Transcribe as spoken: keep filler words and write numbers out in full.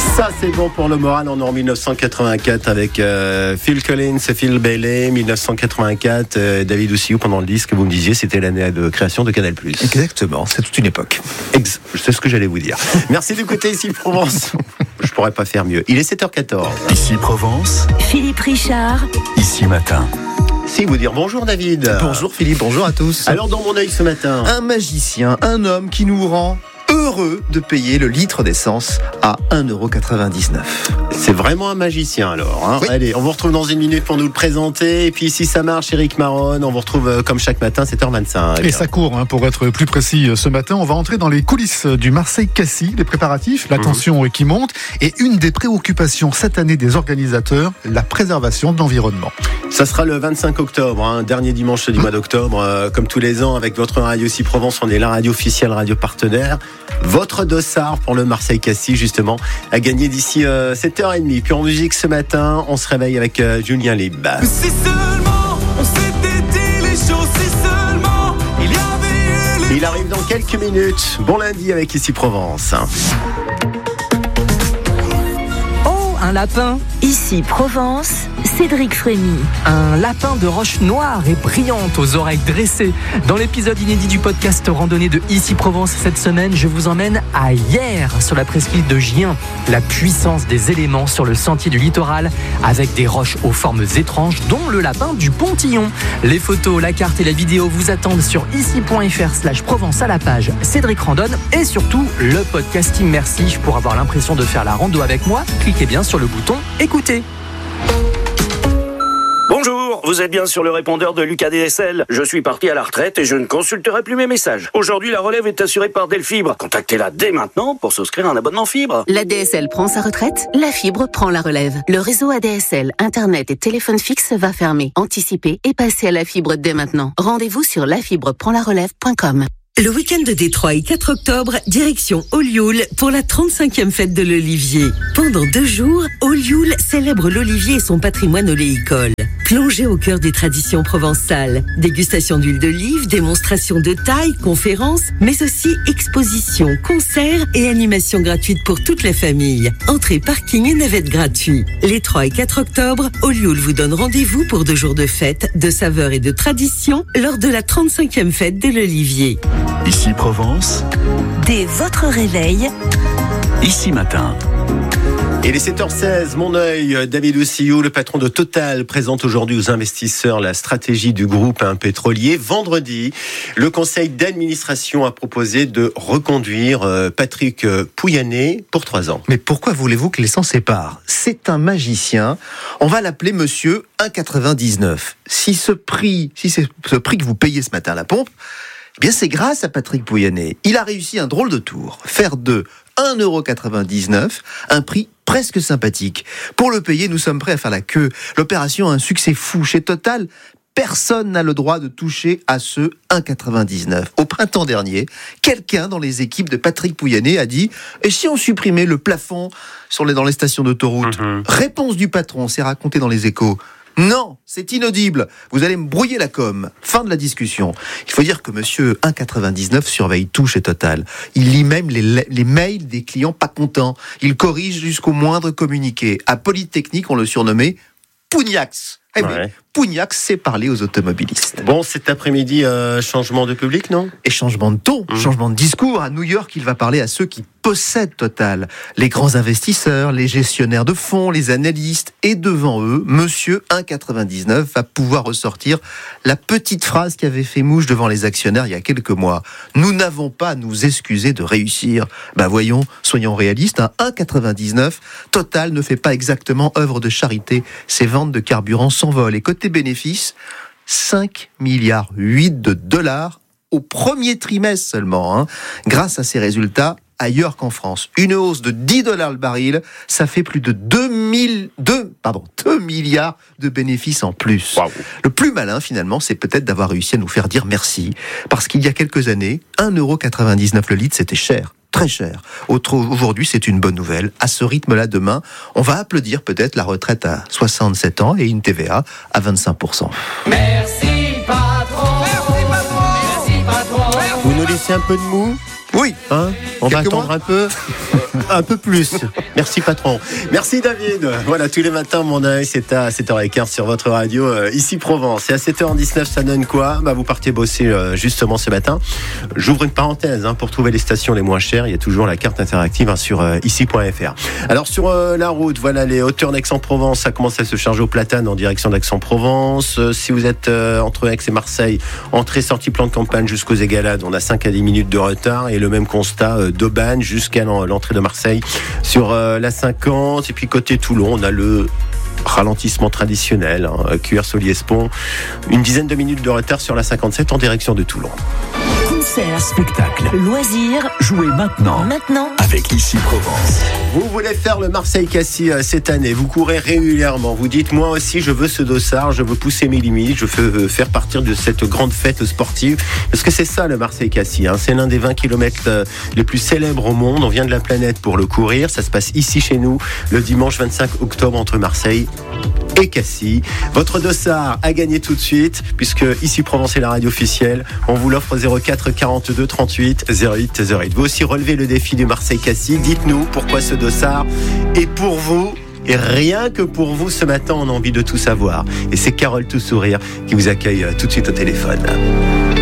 Ça c'est bon pour le moral. On est en dix-neuf cent quatre-vingt-quatre avec euh, Phil Collins et Phil Bailey. dix-neuf cent quatre-vingt-quatre, euh, David Ossihou, pendant le disque, vous me disiez, c'était l'année de création de Canal+. Exactement, c'est toute une époque. Ex- c'est ce que j'allais vous dire. Merci d'écouter Ici Provence. Je pourrais pas faire mieux. Il est sept heures quatorze. Ici Provence, Philippe Richard. Ici Matin. Si vous dire bonjour David. Bonjour Philippe, bonjour à tous. Alors dans mon œil ce matin, un magicien, un homme qui nous rend heureux de payer le litre d'essence à un euro quatre-vingt-dix-neuf. c'est vraiment un magicien alors. Hein. Oui. Allez, on vous retrouve dans une minute pour nous le présenter. Et puis si ça marche, Éric Maron, on vous retrouve euh, comme chaque matin, sept heures vingt-cinq. Et ça court, hein, pour être plus précis. Ce matin, on va entrer dans les coulisses du Marseille-Cassis, les préparatifs, la tension qui monte, et une des préoccupations cette année des organisateurs, la préservation de l'environnement. Ça sera le vingt-cinq octobre, hein, dernier dimanche du mois d'octobre. Euh, comme tous les ans, avec votre radio Ici Provence, on est la radio officielle, radio partenaire. Votre dossard pour le Marseille-Cassis, justement, a gagné d'ici euh, sept heures trente. Puis en musique ce matin, on se réveille avec euh, Julien Liebach. Si seulement on s'était dit les choses, si seulement il y avait eu les... Il arrive dans quelques minutes. Bon lundi avec Ici Provence. Oh, un lapin. Ici Provence, Cédric Frémy. Un lapin de roche noire et brillante aux oreilles dressées. Dans l'épisode inédit du podcast randonnée de Ici Provence cette semaine, je vous emmène à Hyères, sur la presqu'île de Gien. La puissance des éléments sur le sentier du littoral, avec des roches aux formes étranges, dont le lapin du Pontillon. Les photos, la carte et la vidéo vous attendent sur ici.fr slash Provence à la page Cédric Randonne, et surtout le podcast immersif pour avoir l'impression de faire la rando avec moi. Cliquez bien sur le bouton écoutez. Bonjour, vous êtes bien sur le répondeur de Lucas D S L. Je suis parti à la retraite et je ne consulterai plus mes messages. Aujourd'hui, la relève est assurée par Delfibre. Contactez-la dès maintenant pour souscrire un abonnement fibre. La D S L prend sa retraite, la fibre prend la relève. Le réseau A D S L, Internet et téléphone fixe va fermer. Anticipez et passez à la fibre dès maintenant. Rendez-vous sur la fibre prend la relève point com. Le week-end de Détroit et quatre octobre, direction Olioul pour la trente-cinquième fête de l'Olivier. Pendant deux jours, Olioul célèbre l'Olivier et son patrimoine oléicole. Plongez au cœur des traditions provençales. Dégustation d'huile d'olive, démonstration de taille, conférences, mais aussi expositions, concerts et animations gratuites pour toute la famille. Entrée, parking et navette gratuits. Les trois et quatre octobre, Olioul vous donne rendez-vous pour deux jours de fête, de saveurs et de traditions lors de la trente-cinquième fête de l'Olivier. Ici Provence, Dès votre réveil, Ici Matin. Et les sept heures seize, mon œil, David Ossihou, le patron de Total, présente aujourd'hui aux investisseurs la stratégie du groupe hein, pétrolier. Vendredi, le conseil d'administration a proposé de reconduire euh, Patrick Pouyanné pour trois ans. Mais pourquoi voulez-vous que les s'en séparent ? C'est un magicien. On va l'appeler Monsieur un euro quatre-vingt-dix-neuf. Si ce prix, si c'est ce prix que vous payez ce matin à la pompe, eh bien c'est grâce à Patrick Pouyanné. Il a réussi un drôle de tour. Faire de un euro quatre-vingt-dix-neuf un prix presque sympathique. Pour le payer, nous sommes prêts à faire la queue. L'opération a un succès fou. Chez Total, personne n'a le droit de toucher à ce un euro quatre-vingt-dix-neuf. Au printemps dernier, quelqu'un dans les équipes de Patrick Pouyanné a dit « Et si on supprimait le plafond sur les, dans les stations d'autoroute ?» Mmh. Réponse du patron, c'est raconté dans les Échos. Non, c'est inaudible. Vous allez me brouiller la com. Fin de la discussion. Il faut dire que monsieur un euro quatre-vingt-dix-neuf surveille tout chez Total. Il lit même les, les mails des clients pas contents. Il corrige jusqu'au moindre communiqué. À Polytechnique, on le surnommait Pougnax. Eh bien, Ouais. Pougnax sait parler aux automobilistes. Bon, cet après-midi, euh, changement de public, non ? Et changement de ton, Mmh. changement de discours. À New York, il va parler à ceux qui possèdent Total. Les grands investisseurs, les gestionnaires de fonds, les analystes. Et devant eux, monsieur un euro quatre-vingt-dix-neuf va pouvoir ressortir la petite phrase qui avait fait mouche devant les actionnaires il y a quelques mois. Nous n'avons pas à nous excuser de réussir. Ben voyons, soyons réalistes, un un euro quatre-vingt-dix-neuf, Total ne fait pas exactement œuvre de charité. Ses ventes de carburant s'envolent. Et côté bénéfices, cinq virgule huit milliards de dollars au premier trimestre seulement. Hein. Grâce à ces résultats, ailleurs qu'en France, une hausse de dix dollars le baril, ça fait plus de deux mille, deux, pardon, deux milliards de bénéfices en plus. Waouh. Le plus malin, finalement, c'est peut-être d'avoir réussi à nous faire dire merci. Parce qu'il y a quelques années, un euro quatre-vingt-dix-neuf le litre, c'était cher. Très cher. Autre- Aujourd'hui, c'est une bonne nouvelle. À ce rythme-là, demain, on va applaudir peut-être la retraite à soixante-sept ans et une T V A à vingt-cinq pour cent. Merci patron, merci patron, merci patron. Vous nous laissez un peu de mou ? Oui, Oui. Hein, on va Quelques attendre mois un peu, un peu plus. Merci patron. Merci David. Voilà, tous les matins, mon œil, c'est à sept heures quinze sur votre radio, euh, ici Provence. Et à sept heures dix-neuf, ça donne quoi? Bah, vous partez bosser euh, justement ce matin. J'ouvre une parenthèse, hein, pour trouver les stations les moins chères, il y a toujours la carte interactive hein, sur euh, ici point f r. Alors sur euh, la route, voilà les hauteurs d'Aix-en-Provence, ça commence à se charger au Platane en direction d'Aix-en-Provence. Euh, si vous êtes euh, entre Aix et Marseille, entrée-sortie plan de campagne jusqu'aux Égalades, on a cinq à dix minutes de retard. Et le même constat euh, d'Aubagne jusqu'à l'entrée de Marseille sur euh, la cinquante. Et puis côté Toulon, on a le ralentissement traditionnel, hein, Cuers-Soliespont, une dizaine de minutes de retard sur la cinquante-sept en direction de Toulon. Concert, Spectacle. loisirs, Jouez maintenant. maintenant. Avec Ici Provence. Vous voulez faire le Marseille-Cassis euh, cette année, vous courez régulièrement, vous dites moi aussi je veux ce dossard, je veux pousser mes limites, je veux faire partir de cette grande fête sportive, parce que c'est ça le Marseille-Cassis, hein. C'est l'un des vingt kilomètres euh, les plus célèbres au monde, on vient de la planète pour le courir, ça se passe ici chez nous le dimanche vingt-cinq octobre entre Marseille et Cassis. Votre dossard a gagné tout de suite, puisque ici Provence est la radio officielle, on vous l'offre zéro quatre quarante-deux trente-huit zéro huit zéro huit. Vous aussi relevez le défi du Marseille-Cassis, dites-nous pourquoi ce dossard est pour vous. Et rien que pour vous, ce matin, on a envie de tout savoir. Et c'est Carole Tout Sourire qui vous accueille tout de suite au téléphone.